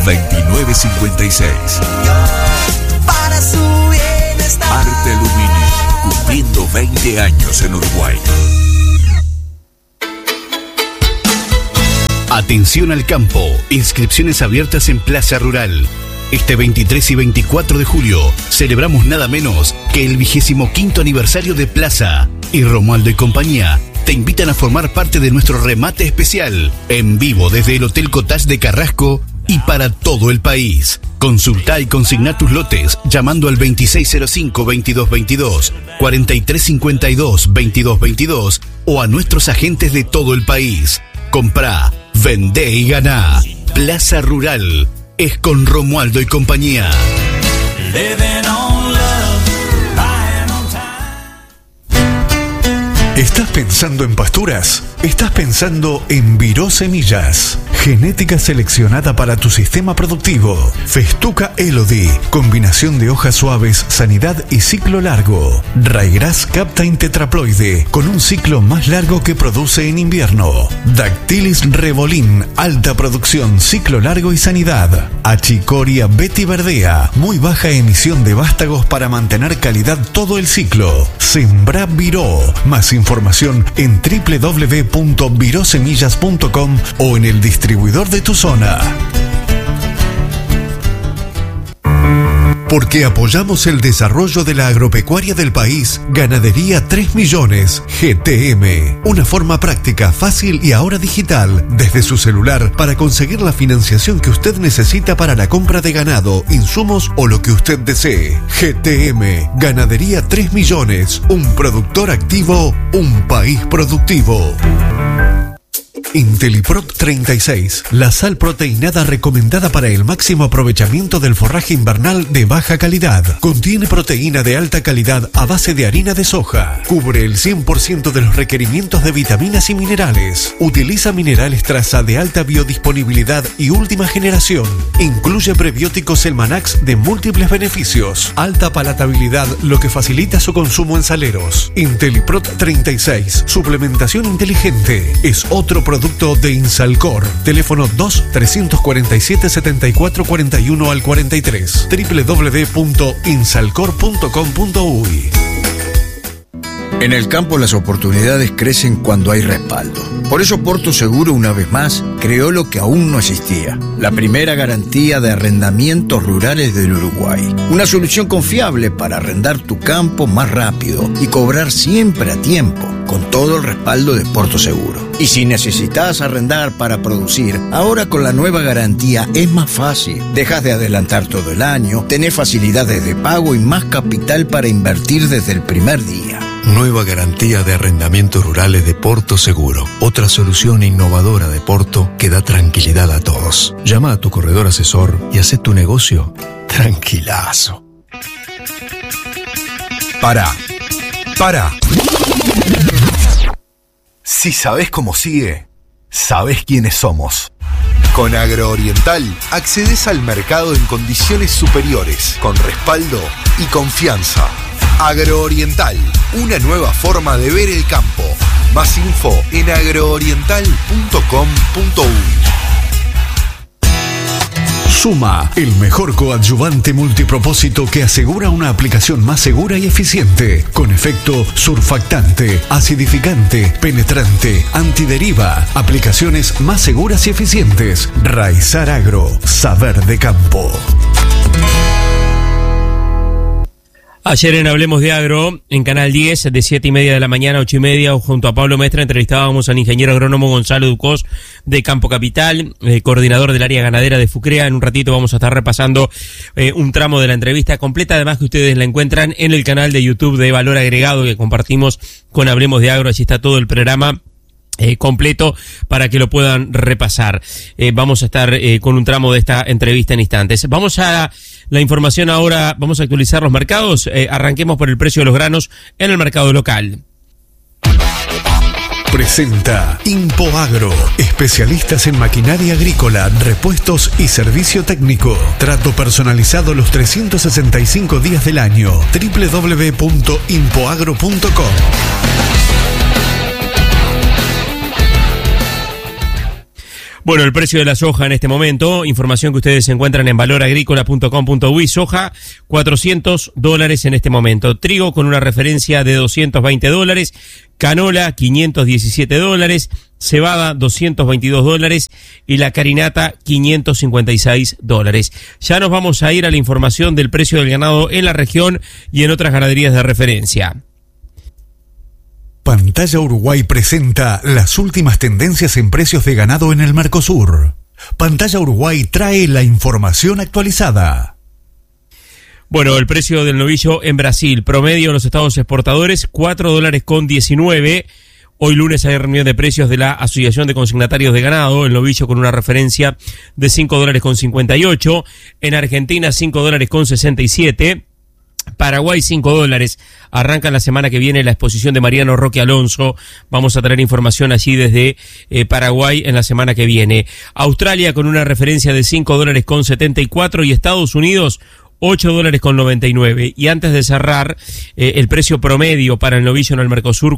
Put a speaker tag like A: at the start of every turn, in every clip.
A: 2956.
B: Para su bienestar.
A: Arte Aluminio, cumpliendo 20 años en Uruguay.
C: Atención al campo. Inscripciones abiertas en Plaza Rural. Este 23 y 24 de julio celebramos nada menos que el 25º aniversario de Plaza. Y Romualdo y compañía te invitan a formar parte de nuestro remate especial en vivo desde el Hotel Cottage de Carrasco y para todo el país. Consulta y consigna tus lotes llamando al 2605-2222, 4352-2222 o a nuestros agentes de todo el país. Comprá, vendé y ganá. Plaza Rural es con Romualdo y compañía.
D: ¿Estás pensando en pasturas? Estás pensando en Viró Semillas. Genética seleccionada para tu sistema productivo. Festuca Elodie. Combinación de hojas suaves, sanidad y ciclo largo. Ryegrass Captain Tetraploide. Con un ciclo más largo que produce en invierno. Dactylis Revolin. Alta producción, ciclo largo y sanidad. Achicoria Betty Verdea. Muy baja emisión de vástagos para mantener calidad todo el ciclo. Sembra Viró. Más información en www.virosemillas.com o en el distribuidor de tu zona. Porque apoyamos el desarrollo de la agropecuaria del país, Ganadería 3 Millones, GTM. Una forma práctica, fácil y ahora digital, desde su celular, para conseguir la financiación que usted necesita para la compra de ganado, insumos o lo que usted desee. GTM, Ganadería 3 Millones, un productor activo, un país productivo. Inteliprot 36, la sal proteinada recomendada para el máximo aprovechamiento del forraje invernal de baja calidad. Contiene proteína de alta calidad a base de harina de soja. Cubre el 100% de los requerimientos de vitaminas y minerales. Utiliza minerales traza de alta biodisponibilidad y última generación. Incluye prebióticos Elmanax de múltiples beneficios. Alta palatabilidad, lo que facilita su consumo en saleros. Inteliprot 36, suplementación inteligente. Es otro producto de Insalcor. Teléfono 2-347-7441 al 43. www.insalcor.com.uy.
E: En el campo las oportunidades crecen cuando hay respaldo. Por eso Porto Seguro, una vez más, creó lo que aún no existía: la primera garantía de arrendamientos rurales del Uruguay. Una solución confiable para arrendar tu campo más rápido y cobrar siempre a tiempo, con todo el respaldo de Porto Seguro. Y si necesitas arrendar para producir, ahora con la nueva garantía es más fácil. Dejas de adelantar todo el año, tenés facilidades de pago y más capital para invertir desde el primer día.
F: Nueva garantía de arrendamientos rurales de Porto Seguro. Otra solución innovadora de Porto que da tranquilidad a todos. Llama a tu corredor asesor y haz tu negocio tranquilazo.
G: Pará. Si sabés cómo sigue, sabés quiénes somos. Con Agrooriental accedes al mercado en condiciones superiores, con respaldo y confianza. Agrooriental, una nueva forma de ver el campo. Más info en agrooriental.com.uy.
D: Suma, el mejor coadyuvante multipropósito que asegura una aplicación más segura y eficiente, con efecto surfactante, acidificante, penetrante, antideriva, aplicaciones más seguras y eficientes. Raizar Agro, saber de campo.
H: Ayer en Hablemos de Agro, en Canal 10, de 7:30 de la mañana a 8:30, junto a Pablo Mestre, entrevistábamos al ingeniero agrónomo Gonzalo Ducós de Campo Capital, coordinador del área ganadera de FUCREA. En un ratito vamos a estar repasando un tramo de la entrevista completa, además que ustedes la encuentran en el canal de YouTube de Valor Agregado que compartimos con Hablemos de Agro. Allí está todo el programa completo para que lo puedan repasar. Vamos a estar con un tramo de esta entrevista en instantes. Vamos a la información ahora, vamos a actualizar los mercados. Arranquemos por el precio de los granos en el mercado local.
D: Presenta Impoagro, especialistas en maquinaria agrícola, repuestos y servicio técnico. Trato personalizado los 365 días del año. www.impoagro.com.
H: Bueno, el precio de la soja en este momento, información que ustedes encuentran en valoragricola.com.uy, soja $400 en este momento, trigo con una referencia de $220, canola $517, cebada $222 y la carinata $556. Ya nos vamos a ir a la información del precio del ganado en la región y en otras ganaderías de referencia.
D: Pantalla Uruguay presenta las últimas tendencias en precios de ganado en el Mercosur. Pantalla Uruguay trae la información actualizada.
H: Bueno, el precio del novillo en Brasil, promedio en los estados exportadores, $4.19. Hoy lunes hay reunión de precios de la Asociación de Consignatarios de Ganado, el novillo con una referencia de $5.58. En Argentina, $5.67. Paraguay, $5. Arranca la semana que viene la exposición de Mariano Roque Alonso. Vamos a traer información allí desde Paraguay en la semana que viene. Australia con una referencia de $5.74 y Estados Unidos $8.99. Y antes de cerrar, el precio promedio para el novillo en el Mercosur,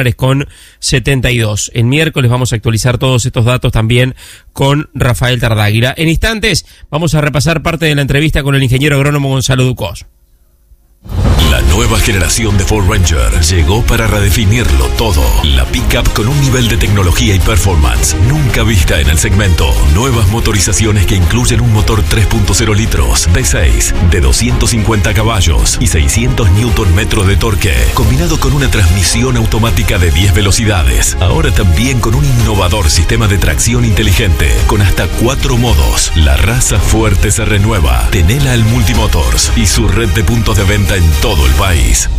H: $4.72. El miércoles vamos a actualizar todos estos datos también con Rafael Tardáguila. En instantes vamos a repasar parte de la entrevista con el ingeniero agrónomo Gonzalo Ducós.
A: La nueva generación de Ford Ranger llegó para redefinirlo todo. La pickup con un nivel de tecnología y performance nunca vista en el segmento. Nuevas motorizaciones que incluyen un motor 3.0 litros V6 de 250 caballos y 600 Nm de torque, combinado con una transmisión automática de 10 velocidades. Ahora también con un innovador sistema de tracción inteligente con hasta 4 modos. La raza fuerte se renueva. Tenela al Multimotors y su red de puntos de venta en todo el país.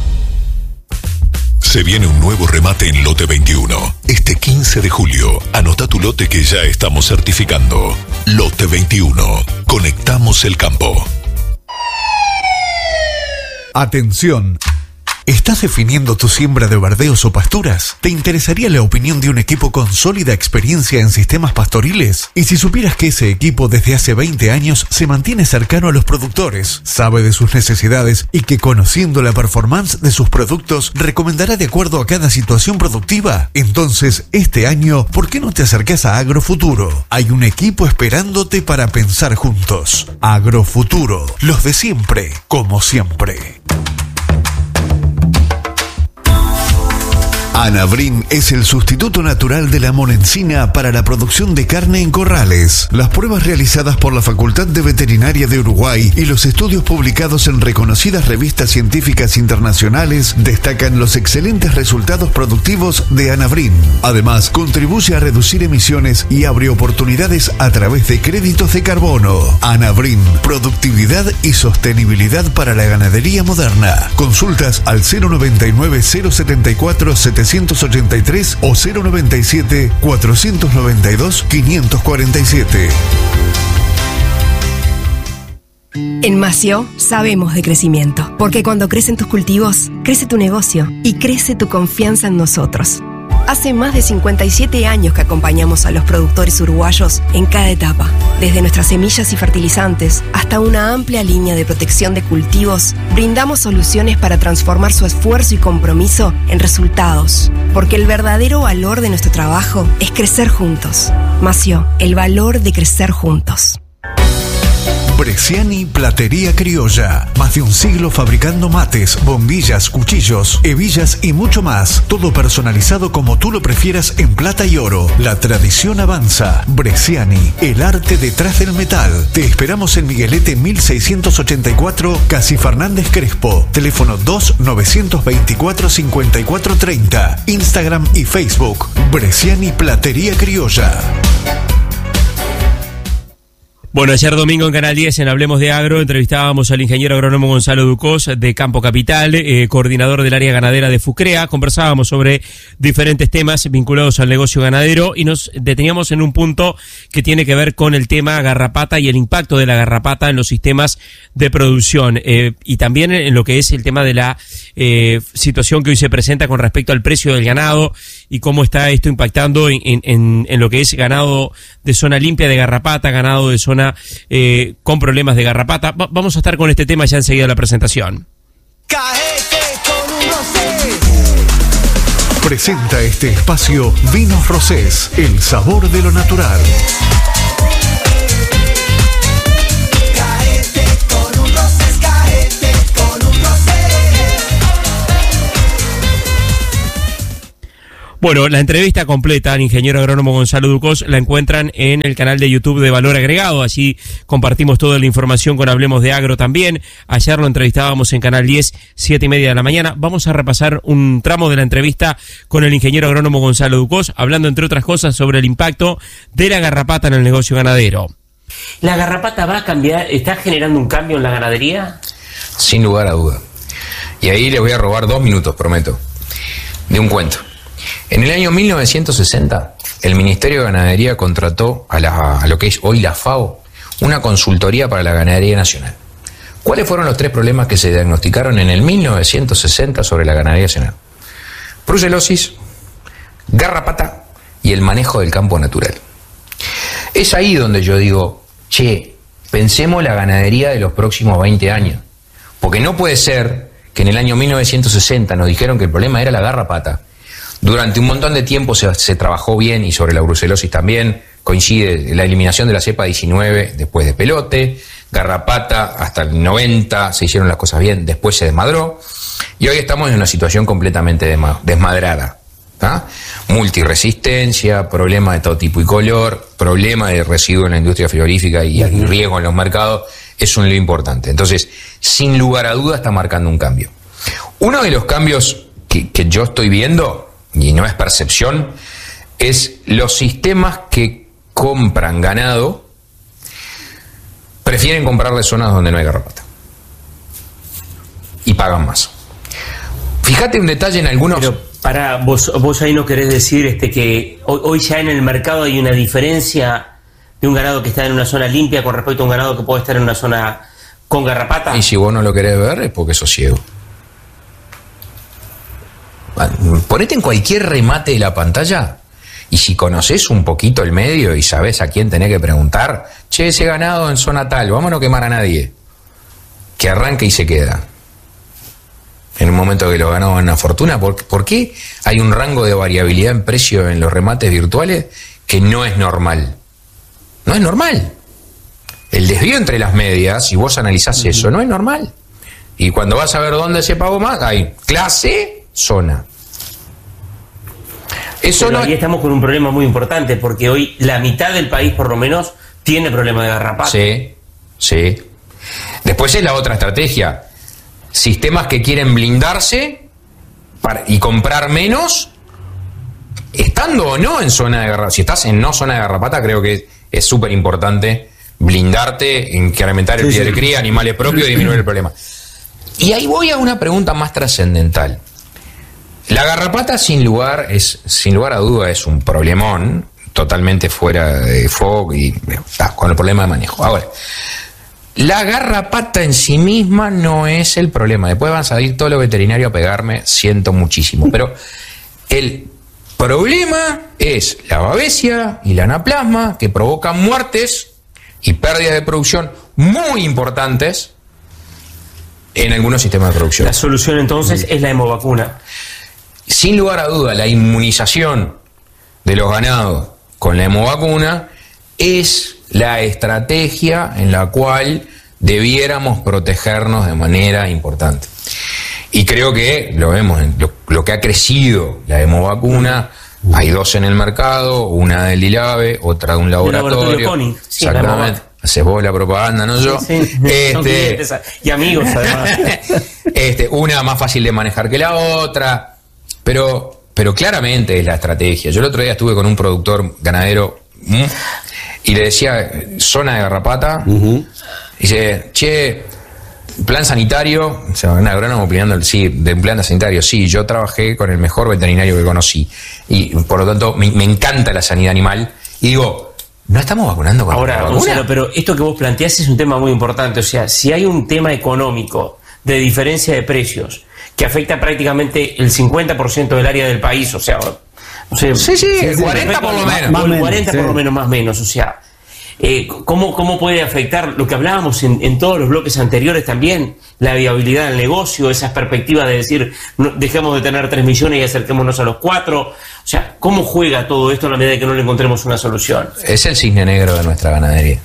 I: Se viene un nuevo remate en Lote 21. Este 15 de julio, anota tu lote que ya estamos certificando. Lote 21. Conectamos el campo.
D: Atención. ¿Estás definiendo tu siembra de verdeos o pasturas? ¿Te interesaría la opinión de un equipo con sólida experiencia en sistemas pastoriles? Y si supieras que ese equipo desde hace 20 años se mantiene cercano a los productores, sabe de sus necesidades y que conociendo la performance de sus productos recomendará de acuerdo a cada situación productiva? Entonces, este año, ¿por qué no te acercas a Agrofuturo? Hay un equipo esperándote para pensar juntos. Agrofuturo, los de siempre, como siempre. Anabrin es el sustituto natural de la monencina para la producción de carne en corrales. Las pruebas realizadas por la Facultad de Veterinaria de Uruguay y los estudios publicados en reconocidas revistas científicas internacionales destacan los excelentes resultados productivos de Anabrin. Además, contribuye a reducir emisiones y abre oportunidades a través de créditos de carbono. Anabrin, productividad y sostenibilidad para la ganadería moderna. Consultas al 099-074-783 o 097-492-547.
J: En Mació sabemos de crecimiento, porque cuando crecen tus cultivos, crece tu negocio y crece tu confianza en nosotros. Hace más de 57 años que acompañamos a los productores uruguayos en cada etapa, desde nuestras semillas y fertilizantes hasta una amplia línea de protección de cultivos. Brindamos soluciones para transformar su esfuerzo y compromiso en resultados, porque el verdadero valor de nuestro trabajo es crecer juntos. Mació, el valor de crecer juntos.
D: Bresciani Platería Criolla. Más de un siglo fabricando mates, bombillas, cuchillos, hebillas y mucho más. Todo personalizado como tú lo prefieras en plata y oro. La tradición avanza. Bresciani, el arte detrás del metal. Te esperamos en Miguelete 1684, Casi Fernández Crespo. Teléfono 2-924-5430. Instagram y Facebook. Bresciani Platería Criolla.
H: Bueno, ayer domingo en Canal 10, en Hablemos de Agro, entrevistábamos al ingeniero agrónomo Gonzalo Ducós de Campo Capital, coordinador del área ganadera de FUCREA. Conversábamos sobre diferentes temas vinculados al negocio ganadero y nos deteníamos en un punto que tiene que ver con el tema garrapata y el impacto de la garrapata en los sistemas de producción, y también en lo que es el tema de la situación que hoy se presenta con respecto al precio del ganado y cómo está esto impactando en lo que es ganado de zona limpia de garrapata, ganado de zona con problemas de garrapata. Vamos a estar con este tema ya enseguida de la presentación.
D: Presenta este espacio Vinos Rosés, el sabor de lo natural.
B: Caete con un Rosés, caete con un Rosés.
H: Bueno, la entrevista completa al ingeniero agrónomo Gonzalo Ducos la encuentran en el canal de YouTube de Valor Agregado. Allí compartimos toda la información con Hablemos de Agro también. Ayer lo entrevistábamos en Canal 10, 7:30 de la mañana. Vamos a repasar un tramo de la entrevista con el ingeniero agrónomo Gonzalo Ducos, hablando entre otras cosas sobre el impacto de la garrapata en el negocio ganadero. ¿La garrapata va a cambiar, está generando un cambio en la ganadería?
K: Sin lugar a duda. Y ahí les voy a robar 2 minutos, prometo, de un cuento. En el año 1960, el Ministerio de Ganadería contrató a lo que es hoy la FAO, una consultoría para la ganadería nacional. ¿Cuáles fueron los 3 problemas que se diagnosticaron en el 1960 sobre la ganadería nacional? Brucelosis, garrapata y el manejo del campo natural. Es ahí donde yo digo, pensemos la ganadería de los próximos 20 años. Porque no puede ser que en el año 1960 nos dijeron que el problema era la garrapata. Durante un montón de tiempo se trabajó bien, y sobre la brucelosis también coincide la eliminación de la cepa 19 después de pelote, garrapata hasta el 90 se hicieron las cosas bien, después se desmadró, y hoy estamos en una situación completamente desmadrada. Multiresistencia, problema de todo tipo y color, problema de residuos en la industria frigorífica y riesgo en los mercados, es un lío importante. Entonces, sin lugar a dudas está marcando un cambio. Uno de los cambios que yo estoy viendo, y no es percepción, es los sistemas que compran ganado prefieren comprarle zonas donde no hay garrapata y pagan más. Fíjate un detalle en algunos...
H: Pero para vos ahí no querés decir que hoy ya en el mercado hay una diferencia de un ganado que está en una zona limpia con respecto a un ganado que puede estar en una zona con garrapata.
K: Y si vos no lo querés ver es porque sos ciego. Ponete en cualquier remate de la pantalla y si conocés un poquito el medio y sabés a quién tenés que preguntar, ese ganado en zona tal, vamos a no quemar a nadie, que arranque y se queda. En un momento que los ganados van a fortuna, ¿por qué hay un rango de variabilidad en precio en los remates virtuales que no es normal? No es normal. El desvío entre las medias, si vos analizás eso, no es normal. Y cuando vas a ver dónde se pagó más, hay clase, zona. Eso
H: pero
K: no...
H: ahí estamos con un problema muy importante, porque hoy la mitad del país, por lo menos, tiene problema de garrapata.
K: Sí. Después es la otra estrategia. Sistemas que quieren blindarse y comprar menos, estando o no en zona de garrapata. Si estás en no zona de garrapata, creo que es súper importante blindarte, incrementar el pie de cría, animales propios y disminuir el problema. Y ahí voy a una pregunta más trascendental. La garrapata sin lugar a duda es un problemón, totalmente fuera de foco y con el problema de manejo. Ahora, la garrapata en sí misma no es el problema. Después van a salir todos los veterinarios a pegarme, siento muchísimo. Pero el problema es la babesia y la anaplasma, que provocan muertes y pérdidas de producción muy importantes en algunos sistemas de producción.
H: La solución entonces es la hemovacuna.
K: Sin lugar a duda, la inmunización de los ganados con la hemovacuna es la estrategia en la cual debiéramos protegernos de manera importante. Y creo que lo vemos en lo que ha crecido la hemovacuna. Hay 2 en el mercado, una del ILAVE, otra de un laboratorio.
H: Sí,
K: exactamente. Haces vos la propaganda, no yo.
H: Sí. Son clientes y amigos, además.
K: Una más fácil de manejar que la otra. Pero claramente es la estrategia. Yo el otro día estuve con un productor ganadero y le decía, zona de garrapata. Dice, plan sanitario. O sea, un agrónomo opinando, sí, de un plan sanitario. Sí, yo trabajé con el mejor veterinario que conocí. Y por lo tanto, me encanta la sanidad animal. Y digo, no estamos vacunando con
H: ahora, Gonzalo, pero esto que vos planteás es un tema muy importante. O sea, si hay un tema económico de diferencia de precios que afecta prácticamente el 50% del área del país, o sea,
K: el 40 por lo menos.
H: El 40 por lo menos, más o menos, o sea, ¿Cómo puede afectar lo que hablábamos en todos los bloques anteriores también? La viabilidad del negocio, esas perspectivas de decir, no, dejemos de tener 3 millones y acerquémonos a los 4. O sea, ¿cómo juega todo esto a la medida de que no le encontremos una solución?
K: Es el cisne negro de nuestra ganadería.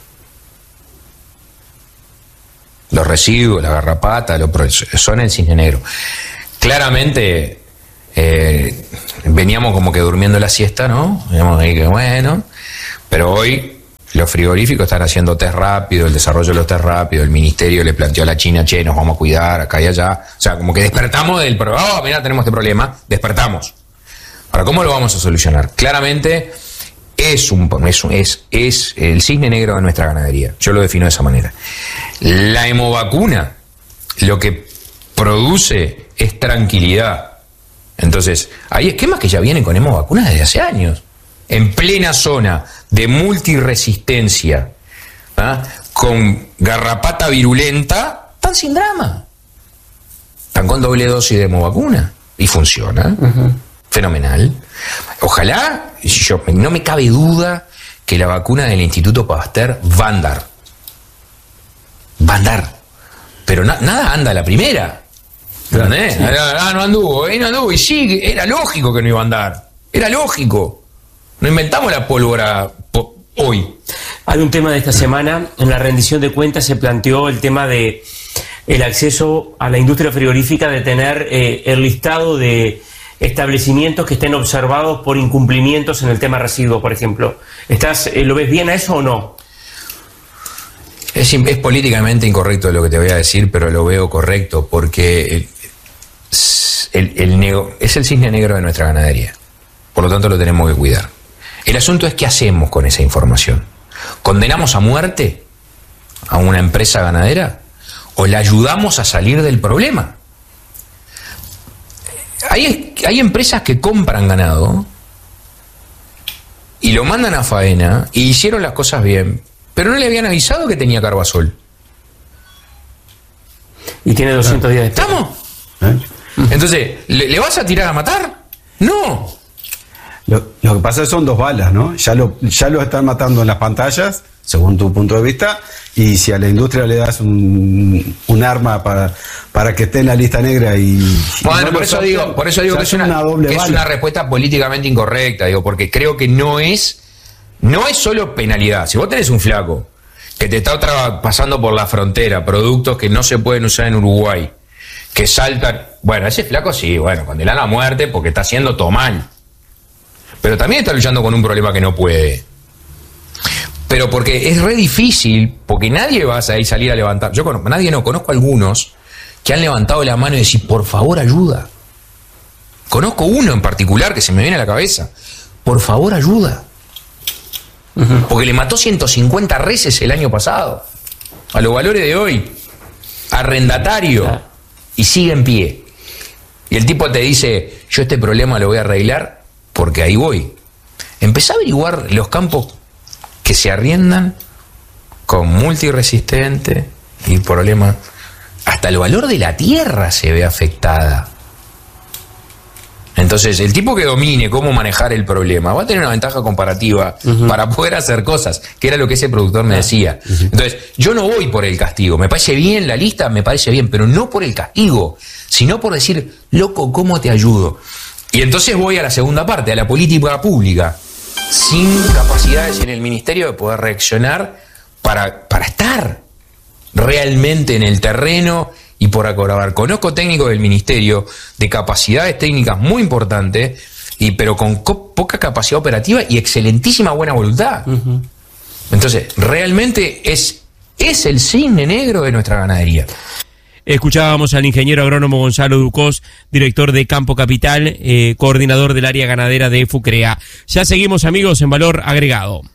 K: Los residuos, la garrapata, son el cisne negro. Claramente veníamos como que durmiendo la siesta, ¿no? Veníamos ahí que bueno, pero hoy los frigoríficos están haciendo test rápido, el desarrollo de los test rápidos, el ministerio le planteó a la China, che, nos vamos a cuidar acá y allá. O sea, como que despertamos del problema, mira, tenemos este problema, despertamos. Ahora, ¿cómo lo vamos a solucionar? Claramente es el cisne negro de nuestra ganadería. Yo lo defino de esa manera. La hemovacuna lo que produce es tranquilidad. Entonces, hay esquemas que ya vienen con hemovacunas desde hace años. En plena zona de multiresistencia, con garrapata virulenta, están sin drama. Están con doble dosis de hemovacuna. Y funciona. Fenomenal. Ojalá, no me cabe duda que la vacuna del Instituto Pasteur va a andar. Va a andar. Pero nada anda la primera. ¿Entendés? Sí. No anduvo. Y sí, era lógico que no iba a andar. Era lógico. No inventamos la pólvora hoy.
H: Hay un tema de esta semana. En la rendición de cuentas se planteó el tema de el acceso a la industria frigorífica, de tener el listado de establecimientos que estén observados por incumplimientos en el tema residuo, por ejemplo. ¿Lo ves bien a eso o no?
K: Es políticamente incorrecto lo que te voy a decir, pero lo veo correcto, porque es el cisne negro de nuestra ganadería. Por lo tanto, lo tenemos que cuidar. El asunto es qué hacemos con esa información. ¿Condenamos a muerte a una empresa ganadera o la ayudamos a salir del problema? Hay empresas que compran ganado y lo mandan a faena y hicieron las cosas bien, pero no le habían avisado que tenía carbazol.
H: Y tiene 200 días de espera.
K: ¿Estamos? Entonces, ¿le vas a tirar a matar? No.
L: Lo que pasa son 2 balas, ¿no? Ya lo están matando en las pantallas, según tu punto de vista, y si a la industria le das un arma para que esté en la lista negra y
K: bueno, por eso digo que es una respuesta políticamente incorrecta, porque creo que no es solo penalidad. Si vos tenés un flaco que te está pasando por la frontera productos que no se pueden usar en Uruguay, que saltan, bueno, ese flaco sí, bueno, condenan a muerte porque está haciendo todo mal, pero también está luchando con un problema que no puede. Pero porque es re difícil, porque nadie va a salir a levantar. Conozco algunos que han levantado la mano y decir, por favor, ayuda. Conozco uno en particular que se me viene a la cabeza. Por favor, ayuda. Porque le mató 150 reses el año pasado. A los valores de hoy. Arrendatario. Y sigue en pie. Y el tipo te dice, yo este problema lo voy a arreglar porque ahí voy. Empezá a averiguar los campos que se arriendan con multiresistente y problemas. Hasta el valor de la tierra se ve afectada. Entonces, el tipo que domine cómo manejar el problema va a tener una ventaja comparativa para poder hacer cosas, que era lo que ese productor me decía. Entonces, yo no voy por el castigo. Me parece bien la lista, me parece bien, pero no por el castigo, sino por decir, loco, ¿cómo te ayudo? Y entonces voy a la segunda parte, a la política pública, sin capacidades en el ministerio de poder reaccionar para estar realmente en el terreno y por acordar. Conozco técnicos del ministerio de capacidades técnicas muy importantes, pero con poca capacidad operativa y excelentísima buena voluntad. Entonces, realmente es el cisne negro de nuestra ganadería.
H: Escuchábamos al ingeniero agrónomo Gonzalo Ducós, director de Campo Capital, coordinador del área ganadera de FUCREA. Ya seguimos, amigos, en Valor Agregado.